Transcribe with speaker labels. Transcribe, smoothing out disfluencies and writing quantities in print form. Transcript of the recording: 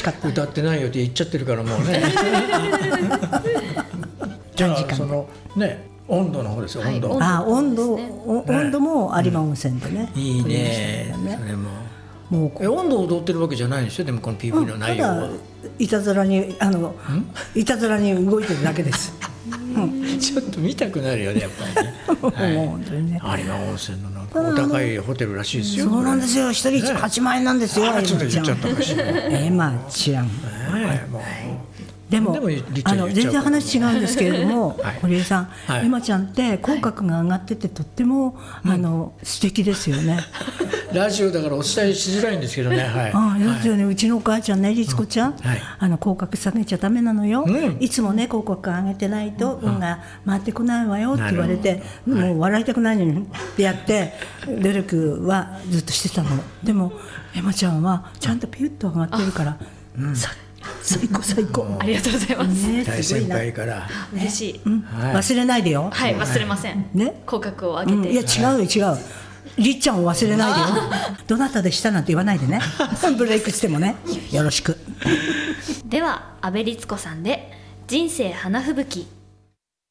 Speaker 1: しかった。
Speaker 2: 歌ってないよって言っちゃってるからもうねじゃあそのね温度の方ですよ、温度。
Speaker 1: 温度も有馬温泉でね、
Speaker 2: いいね、それも。
Speaker 1: もう
Speaker 2: 温度を踊ってるわけじゃないんですよ、でもこの PV の内容は。
Speaker 1: ただいたずらに動いてるだけです
Speaker 2: ちょっと見たくなるよね、やっぱりね。
Speaker 1: もう本当にね、
Speaker 2: 有馬温泉のなんかお高いホテルらしいですよ。
Speaker 1: そうなんですよ、一人8万円なんですよ。
Speaker 2: ちょっと言っちゃったかしら。
Speaker 1: エマちゃん。でも全然話違うんですけれども、堀江さん、エマちゃんって口角が上がっててとっても素敵ですよね。
Speaker 2: ラジオだからお伝えしづらいんですけどね。
Speaker 1: ですよね。うちのお母ちゃんね、律子ちゃん、口角下げちゃダメなのよ。いつもね口角上げてないと運が回ってこないわよって言われて、もう笑いたくないのにってやって努力はずっとしてたの。でもエマちゃんはちゃんとピュッと上がってるから、最高最高。
Speaker 3: ありがとうございます。
Speaker 2: 大先輩から
Speaker 3: 嬉しい。
Speaker 1: 忘れないでよ。
Speaker 3: はい、忘れません。口角を上げて。
Speaker 1: いや違うよ違う。りっちゃんを忘れないでよ。どなたでしたなんて言わないでね。ブレイクしてもね、よろしく。
Speaker 3: では阿部律子さんで人生花吹雪。